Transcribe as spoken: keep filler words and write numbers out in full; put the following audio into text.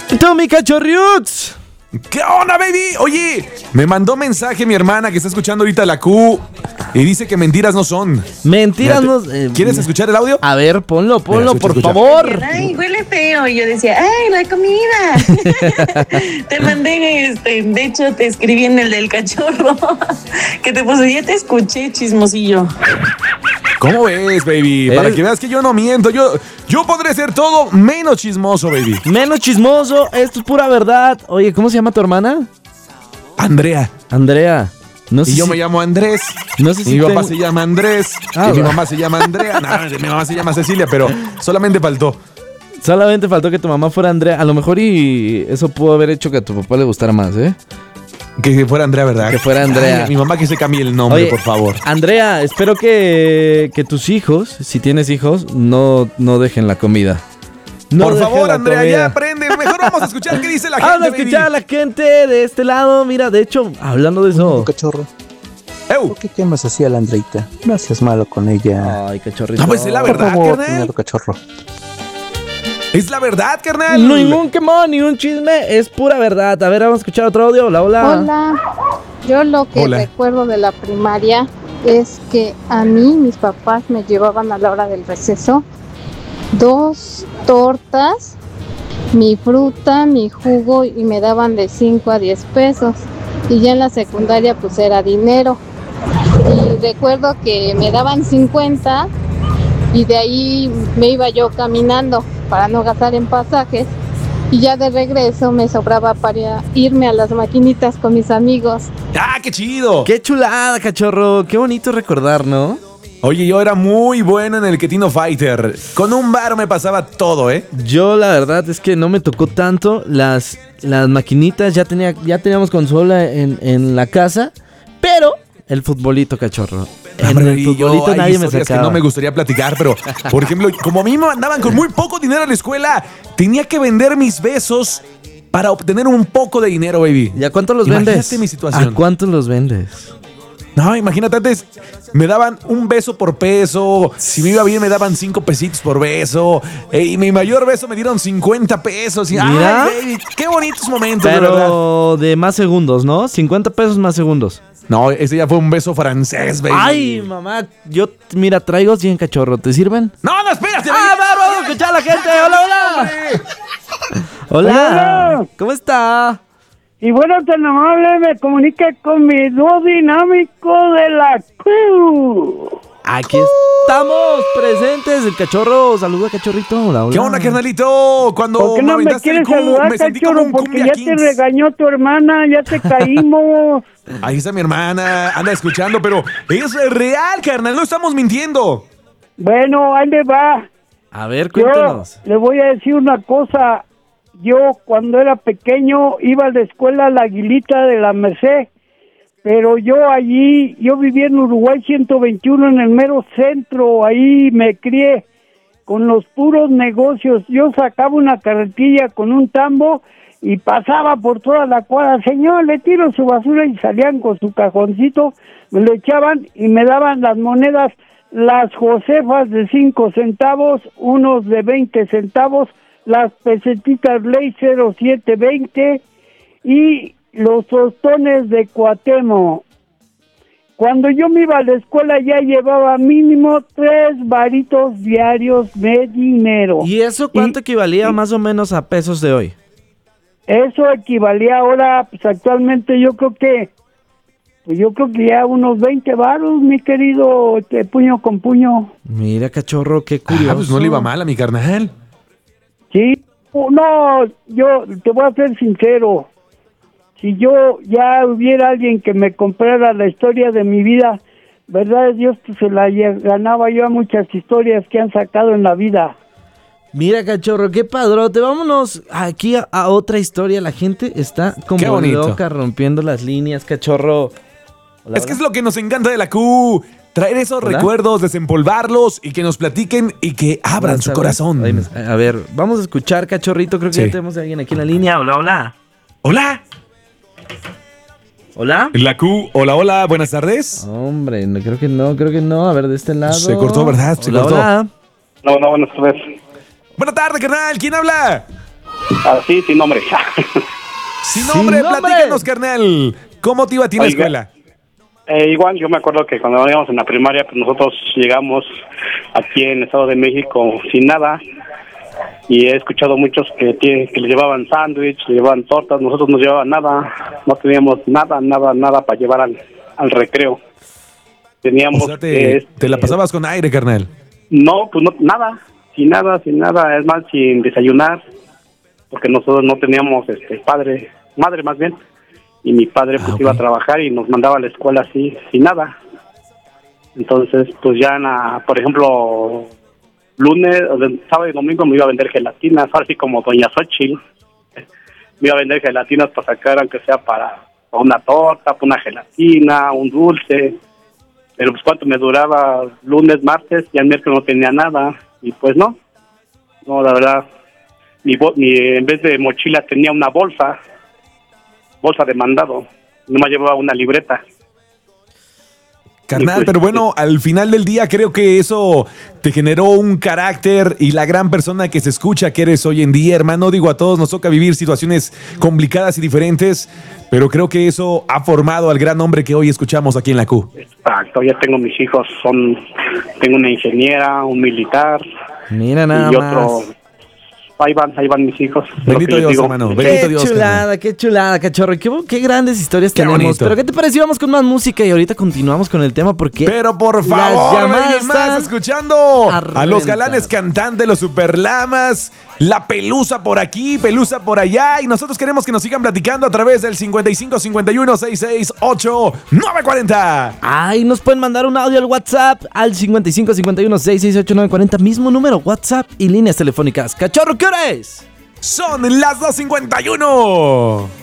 Tommy Cachorriux. ¿Qué onda, baby? Oye, me mandó mensaje mi hermana que está escuchando ahorita la Q y dice que mentiras no son. Mentiras no... Eh, ¿Quieres escuchar el audio? A ver, ponlo, ponlo, Mira, escucha, por escucha. favor. Ay, huele feo. Y yo decía, ay, la comida. Te mandé, este, de hecho, te escribí en el del cachorro. Que te puse, ya te escuché, chismosillo. ¿Cómo ves, baby? ¿Eh? Para que veas que yo no miento. Yo, yo podré ser todo menos chismoso, baby. Menos chismoso, esto es pura verdad. Oye, ¿cómo se llama tu hermana? Andrea. Andrea. No sé Y yo si... me llamo Andrés. No sé Y si mi papá tengo- se llama Andrés. Ah, y mi va. mamá se llama Andrea. No, mi mamá se llama Cecilia, pero solamente faltó. Solamente faltó que tu mamá fuera Andrea. A lo mejor y eso pudo haber hecho que a tu papá le gustara más, ¿eh? Que fuera Andrea, ¿verdad? Que fuera Andrea. Ay, mi mamá que se cambie el nombre, Oye, por favor. Andrea, espero que, que tus hijos, si tienes hijos, no, no dejen la comida. No por dejen favor, la Andrea, comida. ya aprende. Mejor vamos a escuchar qué dice la gente, Vamos a escuchar a baby. la gente de este lado. Mira, de hecho, hablando de eso. Cachorro, Eu. ¿por qué quemas así a la Andreita? No seas malo con ella. Ay, cachorrito. No, pues es la Por verdad, favor, carnal. cuñado cachorro. Es la verdad, carnal. No, ningún quemón, ningún chisme, es pura verdad. A ver, vamos a escuchar otro audio. Hola, hola. Hola, yo lo que Hola. recuerdo de la primaria es que a mí mis papás me llevaban a la hora del receso dos tortas, mi fruta, mi jugo y me daban de cinco a diez pesos. Y ya en la secundaria pues era dinero. Y recuerdo que me daban cincuenta y de ahí me iba yo caminando para no gastar en pasajes. Y ya de regreso me sobraba para irme a las maquinitas con mis amigos. ¡Ah, qué chido! Qué chulada, cachorro. Qué bonito recordar, ¿no? Oye, yo era muy bueno en el Ketino Fighter. Con un bar me pasaba todo, ¿eh? Yo la verdad es que no me tocó tanto. Las, las maquinitas ya, tenía, ya teníamos consola en, en la casa. Pero el futbolito, cachorro. En Hombre, el y yo, futbolito hay nadie me historias sacaba. que no me gustaría platicar, pero, por ejemplo, como a mí me mandaban con muy poco dinero a la escuela, tenía que vender mis besos para obtener un poco de dinero, baby. ¿Y a cuánto los Imagínate vendes? mi situación. ¿A cuánto los vendes? No, imagínate, antes me daban un beso por peso. Si me iba bien, me daban cinco pesitos por beso. eh, y mi mayor beso me dieron cincuenta pesos. Y, Mira. ay, baby, qué bonitos momentos, de verdad. Pero de más segundos, ¿no? cincuenta pesos más segundos. No, ese ya fue un beso francés, baby. Ay, mamá, yo, mira, traigo cien cachorro. ¿Te sirven? No, no, espérate. ¡Ah, baby. vamos a escuchar a la gente! ¡Hola, hola! Hombre. ¡Hola! Hola. ¿Cómo está? Y bueno, tan amable, me comunique con mi dúo dinámico de la Q. Aquí estamos presentes. El cachorro, saluda, cachorrito. Hola, hola. ¿Qué onda, carnalito? Cuando ¿Por qué no me aventaste el quieres Q, saludar, me sentí como cachorro? un Porque Cumbia ya te Kings. regañó tu hermana, ya te caímos. Ahí está mi hermana, anda escuchando, pero es real, carnal, no estamos mintiendo. Bueno, ahí le va. A ver, Yo cuéntanos. le voy a decir una cosa. Yo cuando era pequeño iba a la escuela a la Aguilita de la Merced, pero yo allí, yo vivía en Uruguay ciento veintiuno en el mero centro, ahí me crié con los puros negocios. Yo sacaba una carretilla con un tambo y pasaba por toda la cuadra. Señor, le tiro su basura, y salían con su cajoncito, me lo echaban y me daban las monedas, las Josefas de cinco centavos, unos de veinte centavos, las pesetitas Ley cero siete veinte y los tostones de Cuauhtémoc. Cuando yo me iba a la escuela ya llevaba mínimo tres varitos diarios de dinero. ¿Y eso cuánto Y- equivalía y- más o menos a pesos de hoy? Eso equivalía ahora, pues actualmente yo creo que, pues yo creo que ya unos veinte varos, mi querido, este, puño con puño. Mira, cachorro, qué curioso. Ah, pues no le iba mal a mi carnal. Sí, no, yo te voy a ser sincero. Si yo ya hubiera alguien que me comprara la historia de mi vida, verdad de Dios, pues se la lle- ganaba yo a muchas historias que han sacado en la vida. Mira, cachorro, qué padrote. Vámonos aquí a, a otra historia. La gente está Qué como bonito. loca rompiendo las líneas, cachorro. Hola, Es que es hola. lo que nos encanta de la Q. Traer esos Hola. recuerdos, desempolvarlos y que nos platiquen y que abran Vamos su a ver. corazón. Ay, me- A ver, vamos a escuchar, cachorrito. Creo que Sí. ya tenemos a alguien aquí en la línea. Hola, hola. Hola. Hola. La Q. Hola, hola. Buenas tardes. Hombre, no, creo que no, creo que no. A ver, de este lado. Se cortó, ¿verdad? Se Hola, cortó. hola. No, no, buenas tardes. Buenas tardes, carnal. ¿Quién habla? Así, sin nombre. Sin nombre, Sin nombre. platícanos, carnal. ¿Cómo te iba a ti en la Oiga. escuela? Eh, igual, yo me acuerdo que cuando íbamos en la primaria, pues nosotros llegamos aquí en el Estado de México sin nada. Y he escuchado muchos que, tienen, que les llevaban sándwich, les llevaban tortas. Nosotros no llevaban nada. No teníamos nada, nada, nada para llevar al, al recreo. Teníamos O sea, te, eh, te la pasabas con aire, carnal. No, pues no, nada, sin nada, sin nada, es más, sin desayunar, porque nosotros no teníamos este padre, madre más bien, y mi padre pues Ah, ok. iba a trabajar y nos mandaba a la escuela así, sin nada. Entonces, pues ya, en la, por ejemplo, lunes, o sea, sábado y domingo me iba a vender gelatinas, ahora sí como Doña Xochitl, me iba a vender gelatinas para sacar, aunque sea para, para una torta, para una gelatina, un dulce. Pero pues cuánto me duraba lunes, martes, y el miércoles no tenía nada. Y pues no, no, la verdad, mi, bo- mi en vez de mochila tenía una bolsa, bolsa de mandado. No me llevaba una libreta. Carnal, pero bueno, al final del día creo que eso te generó un carácter y la gran persona que se escucha que eres hoy en día, hermano. Digo, a todos nos toca vivir situaciones complicadas y diferentes, pero creo que eso ha formado al gran hombre que hoy escuchamos aquí en la Q. Exacto, ya tengo mis hijos, son, tengo una ingeniera, un militar Mira nada y más. otro. Ahí van, ahí van mis hijos. es lo Bendito que les Dios, digo. hermano. Qué Bendito Dios, chulada, carnal. qué chulada, cachorro. Qué, bu- qué grandes historias Qué tenemos. bonito. Pero ¿qué te pareció? Vamos con más música y ahorita continuamos con el tema porque Pero por las favor, llamadas alguien más están escuchando a a los reventar. galanes cantantes, los superlamas, la pelusa por aquí, pelusa por allá. Y nosotros queremos que nos sigan platicando a través del cincuenta y cinco cincuenta y uno sesenta y seis ocho nueve cuarenta. Ay, nos pueden mandar un audio al WhatsApp al cincuenta y cinco cincuenta y uno sesenta y seis ocho nueve cuarenta. Mismo número, WhatsApp y líneas telefónicas. Cachorro, ¿qué hora es? Son las dos cincuenta y uno.